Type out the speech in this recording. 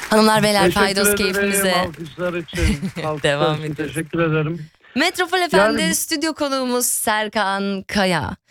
Hanımlar beyler paydos Teşekkür keyfimize. ederim alkışlar için. Alkışlar Devam için ediyoruz. teşekkür ederim. Metropol Efendi Yani- stüdyo konuğumuz Serkan Kaya.